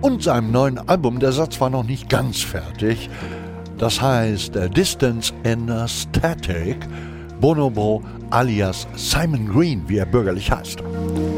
und seinem neuen Album. Der Satz war noch nicht ganz fertig. Das heißt Distance in a Static. Bonobo alias Simon Green, wie er bürgerlich heißt.